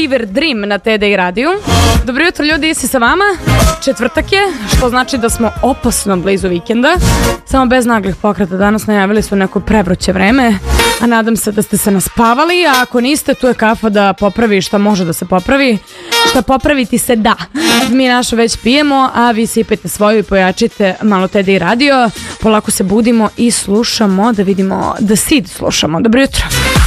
Fever Dream na TDI radiju. Dobro jutro ljudi, Isi sa vama. Četvrtak je, što znači da smo opasno blizu vikenda. Samo bez naglih pokreta danas najavili su neko prevruće vreme, a nadam se da ste se naspavali, a ako niste, tu je kafa da popravi šta može da se popravi. Šta popraviti se da. Mi našu već pijemo, a vi sipajte svoju i pojačite malo TDI radio. Polako se budimo i slušamo, da vidimo The Seed slušamo. Dobro jutro.